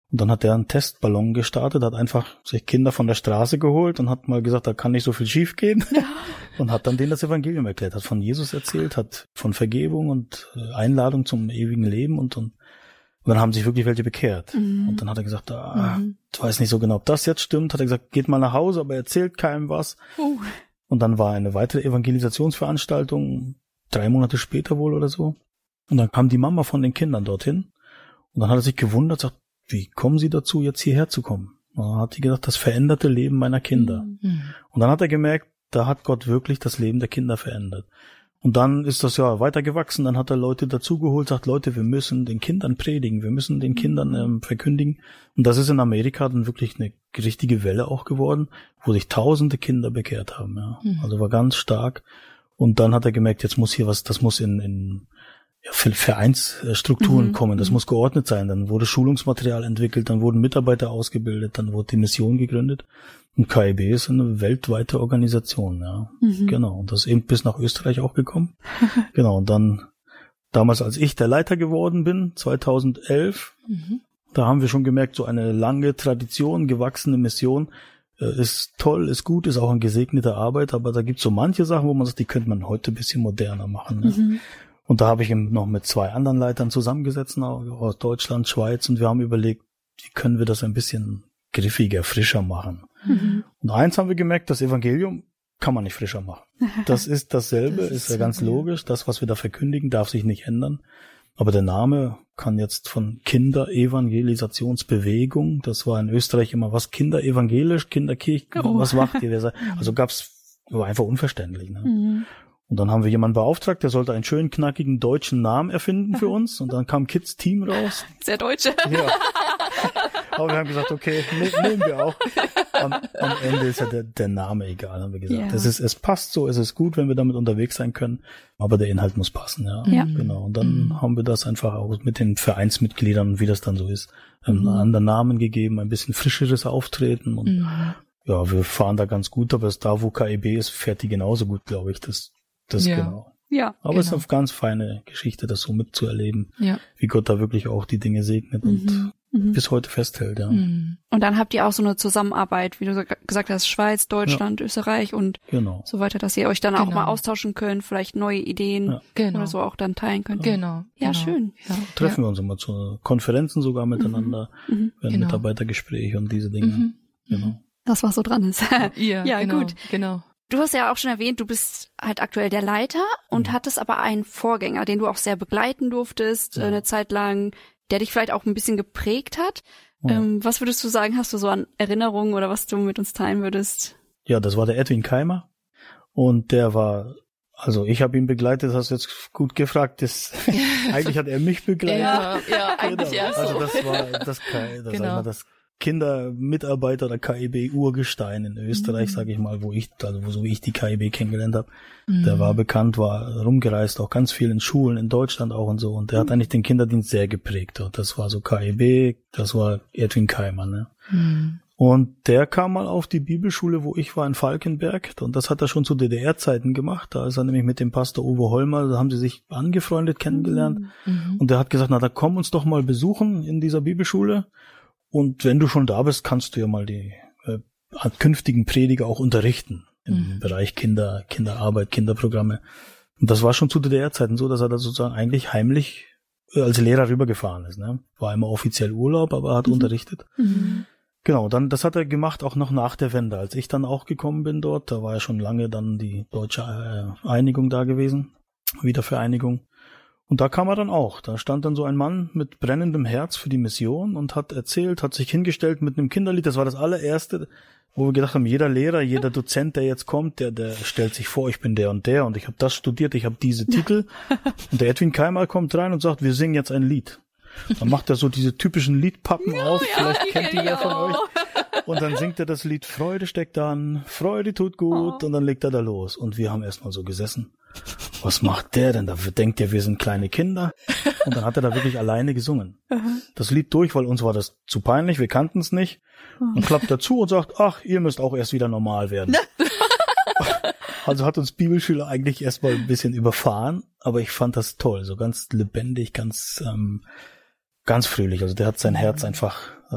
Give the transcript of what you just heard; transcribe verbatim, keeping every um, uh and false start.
Und dann hat er einen Testballon gestartet, hat einfach sich Kinder von der Straße geholt und hat mal gesagt, da kann nicht so viel schief gehen. Ja. Und hat dann denen das Evangelium erklärt, hat von Jesus erzählt, hat von Vergebung und Einladung zum ewigen Leben und, und, und dann haben sich wirklich welche bekehrt. Mhm. Und dann hat er gesagt, ah, mhm. ich weiß nicht so genau, ob das jetzt stimmt. Hat er gesagt, geht mal nach Hause, aber erzählt keinem was. Uh. Und dann war eine weitere Evangelisationsveranstaltung, drei Monate später wohl oder so. Und dann kam die Mama von den Kindern dorthin. Und dann hat er sich gewundert, sagt, wie kommen Sie dazu, jetzt hierher zu kommen? Und dann hat sie gesagt, das veränderte Leben meiner Kinder. Mhm. Und dann hat er gemerkt, da hat Gott wirklich das Leben der Kinder verändert. Und dann ist das ja weiter gewachsen. Dann hat er Leute dazugeholt, sagt, Leute, wir müssen den Kindern predigen, wir müssen den Kindern ähm, verkündigen. Und das ist in Amerika dann wirklich eine richtige Welle auch geworden, wo sich tausende Kinder bekehrt haben. Ja. Mhm. Also war ganz stark. Und dann hat er gemerkt, jetzt muss hier was, das muss in, in ja, Vereinsstrukturen mhm. kommen, das mhm. muss geordnet sein. Dann wurde Schulungsmaterial entwickelt, dann wurden Mitarbeiter ausgebildet, dann wurde die Mission gegründet. Und K I B ist eine weltweite Organisation, ja. Mhm. Genau. Und das ist eben bis nach Österreich auch gekommen. Genau. Und dann, damals, als ich der Leiter geworden bin, zweitausendelf, mhm. da haben wir schon gemerkt, so eine lange Tradition, gewachsene Mission, äh, ist toll, ist gut, ist auch eine gesegnete Arbeit, aber da gibt's so manche Sachen, wo man sagt, die könnte man heute ein bisschen moderner machen, ne? Mhm. Und da habe ich eben noch mit zwei anderen Leitern zusammengesetzt, aus Deutschland, Schweiz, und wir haben überlegt, wie können wir das ein bisschen griffiger, frischer machen. Mhm. Und eins haben wir gemerkt, das Evangelium kann man nicht frischer machen. Das ist dasselbe, das ist, ist ja ganz logisch. Das, was wir da verkündigen, darf sich nicht ändern. Aber der Name kann jetzt von Kinderevangelisationsbewegung, das war in Österreich immer was, Kinderevangelisch, Kinderkirche, oh. was macht ihr? Also gab's, war einfach unverständlich. Ne? Mhm. Und dann haben wir jemanden beauftragt, der sollte einen schönen, knackigen deutschen Namen erfinden für uns. Und dann kam Kids Team raus. Sehr deutsche. Ja. Aber wir haben gesagt, okay, ne, nehmen wir auch. Am, am Ende ist ja der, der Name egal, haben wir gesagt. Yeah. Es ist, es passt so, es ist gut, wenn wir damit unterwegs sein können. Aber der Inhalt muss passen, ja. ja. Genau. Und dann mhm. haben wir das einfach auch mit den Vereinsmitgliedern, wie das dann so ist, einen mhm. anderen Namen gegeben, ein bisschen frischeres Auftreten. Und mhm. ja, wir fahren da ganz gut, aber es da, wo K I B ist, fährt die genauso gut, glaube ich. Das Das ja. genau. Ja. Aber genau. es ist eine ganz feine Geschichte, das so mitzuerleben, ja. wie Gott da wirklich auch die Dinge segnet mhm. und mhm. bis heute festhält, ja. Mhm. Und dann habt ihr auch so eine Zusammenarbeit, wie du gesagt hast, Schweiz, Deutschland, ja. Österreich und genau. so weiter, dass ihr euch dann genau. auch mal austauschen könnt, vielleicht neue Ideen ja. genau. oder so auch dann teilen könnt. Genau. Ja, genau. schön. Ja. Treffen ja. wir uns immer zu Konferenzen sogar miteinander, mhm. werden genau. Mitarbeitergespräche und diese Dinge. Mhm. Genau. Das, was so dran ist. ja, ja genau, gut. Genau. Du hast ja auch schon erwähnt, du bist halt aktuell der Leiter und mhm. hattest aber einen Vorgänger, den du auch sehr begleiten durftest, ja. eine Zeit lang, der dich vielleicht auch ein bisschen geprägt hat. Ja. Ähm, was würdest du sagen, hast du so an Erinnerungen oder was du mit uns teilen würdest? Ja, das war der Edwin Keimer und der war, also ich habe ihn begleitet, hast du jetzt gut gefragt, das, eigentlich hat er mich begleitet. Ja, ja eigentlich genau. ja so. Also das war das, das, genau. mal, das Kindermitarbeiter der K I B-Urgestein in Österreich, mhm. sage ich mal, wo ich, also wo so wie ich die K I B kennengelernt habe. Mhm. Der war bekannt, war rumgereist, auch ganz viel in Schulen, in Deutschland auch und so. Und der mhm. hat eigentlich den Kinderdienst sehr geprägt. Das war so K I B, das war Edwin Keimer, ne? Mhm. Und der kam mal auf die Bibelschule, wo ich war, in Falkenberg. Und das hat er schon zu D D R-Zeiten gemacht. Da ist er nämlich mit dem Pastor Uwe Holmer, da haben sie sich angefreundet, kennengelernt. Mhm. Und der hat gesagt, na, da komm uns doch mal besuchen in dieser Bibelschule. Und wenn du schon da bist, kannst du ja mal die äh, künftigen Prediger auch unterrichten im mhm. Bereich Kinder, Kinderarbeit, Kinderprogramme. Und das war schon zu D D R-Zeiten so, dass er da sozusagen eigentlich heimlich äh, als Lehrer rübergefahren ist. Ne? War immer offiziell Urlaub, aber er hat mhm. unterrichtet. Mhm. Genau, dann das hat er gemacht auch noch nach der Wende. Als ich dann auch gekommen bin dort, da war ja schon lange dann die deutsche äh, Einigung da gewesen, Wiedervereinigung. Und da kam er dann auch. Da stand dann so ein Mann mit brennendem Herz für die Mission und hat erzählt, hat sich hingestellt mit einem Kinderlied. Das war das allererste, wo wir gedacht haben, jeder Lehrer, jeder Dozent, der jetzt kommt, der der stellt sich vor, ich bin der und der und ich habe das studiert, ich habe diese Titel. Und der Edwin Keimer kommt rein und sagt, wir singen jetzt ein Lied. Dann macht er so diese typischen Liedpappen ja, auf, ja, vielleicht kennt die wer von euch. Und dann singt er das Lied, Freude steckt an, Freude tut gut, oh. und dann legt er da los. Und wir haben erstmal so gesessen. Was macht der denn? Da denkt er, wir sind kleine Kinder. Und dann hat er da wirklich alleine gesungen. Das Lied durch, weil uns war das zu peinlich, wir kannten es nicht. Und klappt dazu und sagt, ach, ihr müsst auch erst wieder normal werden. Also hat uns Bibelschüler eigentlich erstmal ein bisschen überfahren, aber ich fand das toll, so ganz lebendig, ganz ähm, ganz fröhlich. Also der hat sein Herz einfach